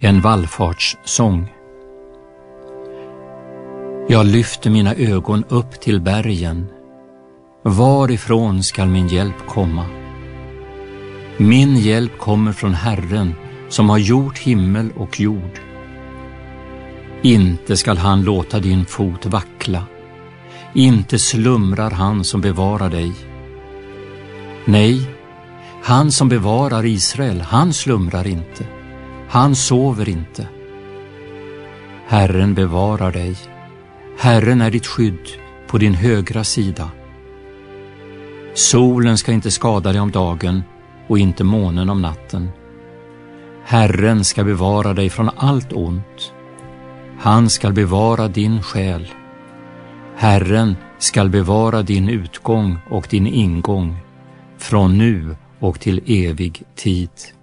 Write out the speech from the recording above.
En vallfartssång. Jag lyfter mina ögon upp till bergen. Varifrån skall min hjälp komma? Min hjälp kommer från Herren som har gjort himmel och jord. Inte skall han låta din fot vackla. Inte slumrar han som bevarar dig. Nej, han som bevarar Israel, han slumrar inte. Han sover inte. Herren bevarar dig. Herren är ditt skydd på din högra sida. Solen ska inte skada dig om dagen och inte månen om natten. Herren ska bevara dig från allt ont. Han ska bevara din själ. Herren ska bevara din utgång och din ingång från nu och till evig tid.